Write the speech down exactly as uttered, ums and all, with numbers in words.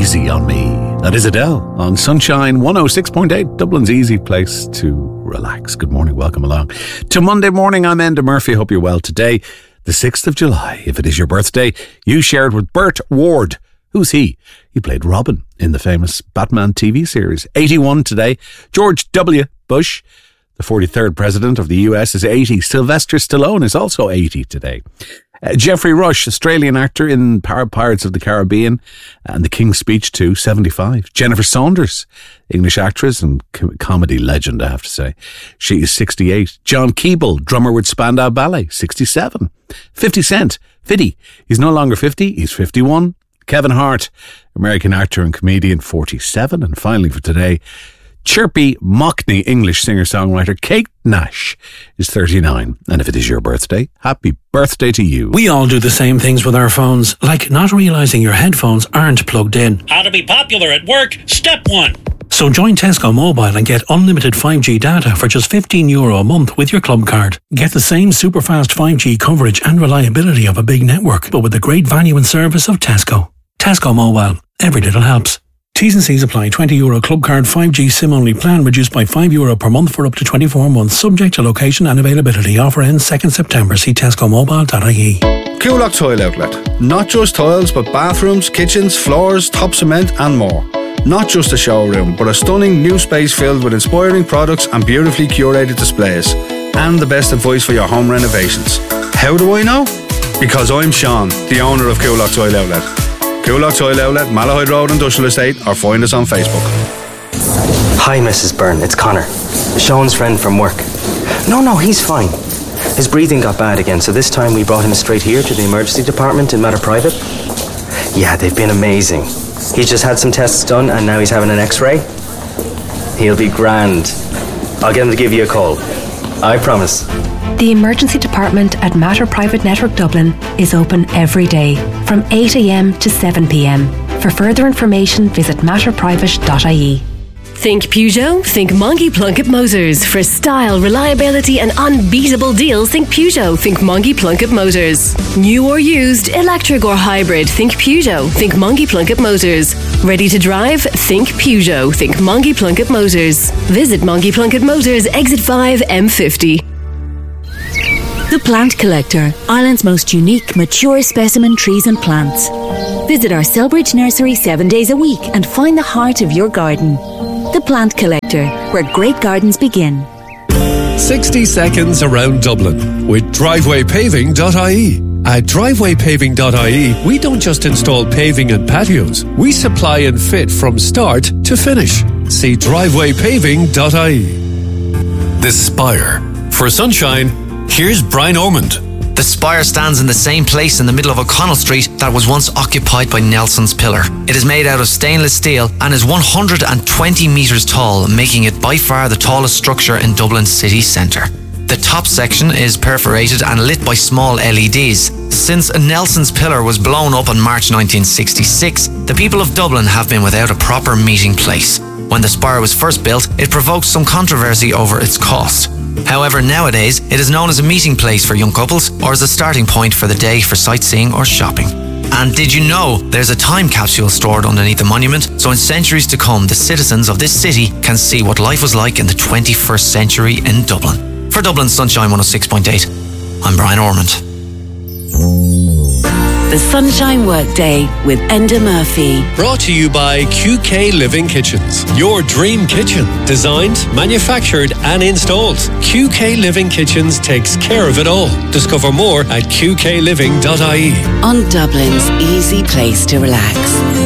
Easy on Me. That is Adele on Sunshine one oh six point eight, Dublin's easy place to relax. Good morning, welcome along to Monday morning. I'm Enda Murphy. Hope you're well today, the sixth of July. If it is your birthday, you shared with Burt Ward. Who's he? He played Robin in the famous Batman T V series. eighty-one today. George W. Bush, the forty-third president of the U S, is eighty. Sylvester Stallone is also eighty today. Uh, Geoffrey Rush, Australian actor in Pirates of the Caribbean and The King's Speech two, seventy-five. Jennifer Saunders, English actress and com- comedy legend, I have to say. She is sixty-eight. John Keeble, drummer with Spandau Ballet, sixty-seven. fifty Cent, fifty. He's no longer fifty, he's fifty-one. Kevin Hart, American actor and comedian, forty-seven. And finally for today, chirpy Mockney English singer-songwriter Kate Nash is thirty-nine. And if it is your birthday, happy birthday to you. We all do the same things with our phones, like not realising your headphones aren't plugged in. How to be popular at work, step one. So join Tesco Mobile and get unlimited five G data for just fifteen euro a month with your club card. Get the same super fast five G coverage and reliability of a big network, but with the great value and service of Tesco. Tesco Mobile. Every little helps. T's and C's apply. twenty euro club card five G SIM-only plan reduced by five euro per month for up to twenty-four months, subject to location and availability. Offer ends second September. See tesco mobile dot I E. Coolock Tile Outlet. Not just tiles, but bathrooms, kitchens, floors, top cement and more. Not just a showroom, but a stunning new space filled with inspiring products and beautifully curated displays. And the best advice for your home renovations. How do I know? Because I'm Sean, the owner of Coolock Tile Outlet. Coolock Tile Outlet, Malahide Road Industrial Estate, or find us on Facebook. Hi, Missus Byrne, it's Connor. Sean's friend from work. No, no, he's fine. His breathing got bad again, so this time we brought him straight here to the emergency department in Mater Private. Yeah, they've been amazing. He's just had some tests done and now he's having an x-ray. He'll be grand. I'll get him to give you a call. I promise. The emergency department at Mater Private Network Dublin is open every day from eight a.m. to seven p.m. For further information, visit mater private dot I E. Think Peugeot? Think Mongie Plunkett Motors. For style, reliability and unbeatable deals, think Peugeot. Think Mongie Plunkett Motors. New or used, electric or hybrid, think Peugeot. Think Mongie Plunkett Motors. Ready to drive? Think Peugeot. Think Mongie Plunkett Motors. Visit Mongie Plunkett Motors, Exit five, M fifty. The Plant Collector, Ireland's most unique, mature specimen trees and plants. Visit our Selbridge nursery seven days a week and find the heart of your garden. The Plant Collector, where great gardens begin. sixty seconds around Dublin with driveway paving dot I E. At driveway paving dot I E, we don't just install paving and patios. We supply and fit from start to finish. See driveway paving dot I E. The Spire. For sunshine, here's Brian Ormond. The Spire stands in the same place in the middle of O'Connell Street that was once occupied by Nelson's Pillar. It is made out of stainless steel and is one hundred twenty metres tall, making it by far the tallest structure in Dublin's city centre. The top section is perforated and lit by small L E Ds. Since Nelson's Pillar was blown up in March nineteen sixty-six, the people of Dublin have been without a proper meeting place. When the Spire was first built, it provoked some controversy over its cost. However, nowadays, it is known as a meeting place for young couples or as a starting point for the day for sightseeing or shopping. And did you know there's a time capsule stored underneath the monument, so in centuries to come, the citizens of this city can see what life was like in the twenty-first century in Dublin. For Dublin Sunshine one oh six point eight, I'm Brian Ormond. The Sunshine Workday with Enda Murphy. Brought to you by Q K Living Kitchens. Your dream kitchen. Designed, manufactured and installed. Q K Living Kitchens takes care of it all. Discover more at q k living dot I E. On Dublin's easy place to relax.